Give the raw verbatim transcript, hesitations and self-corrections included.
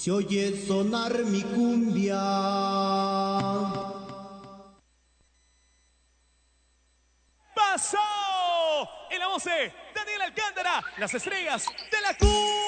Se oye sonar mi cumbia. Pasó en la voz de Daniel Alcántara, las estrellas de la cumbia.